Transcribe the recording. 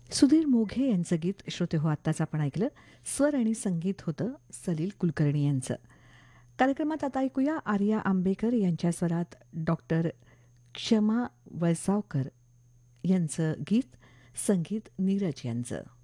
सुधीर मोघे यांचं गीत श्रोते हो आत्ताच आपण ऐकलं. स्वर आणि संगीत होतं सलील कुलकर्णी यांचं. कार्यक्रमात आता ऐकूया आर्या आंबेकर यांच्या स्वरात डॉक्टर क्षमा वळसावकर यांचं गीत, संगीत नीरज यांचं.